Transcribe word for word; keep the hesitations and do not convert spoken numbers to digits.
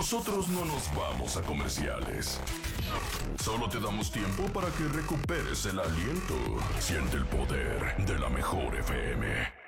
Nosotros no nos vamos a comerciales. Solo te damos tiempo para que recuperes el aliento. Siente el poder de la mejor F M.